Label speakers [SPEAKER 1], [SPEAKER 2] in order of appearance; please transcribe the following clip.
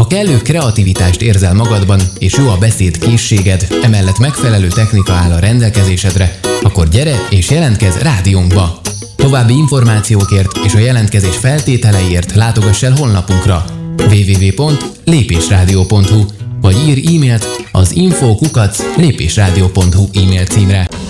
[SPEAKER 1] Ha kellő kreativitást érzel magadban, és jó a beszédkészséged, emellett megfelelő technika áll a rendelkezésedre, akkor gyere és jelentkezz rádiónkba! További információkért és a jelentkezés feltételeiért látogass el honlapunkra www.lépésradio.hu vagy írj e-mailt az info@lépésradio.hu e-mail címre.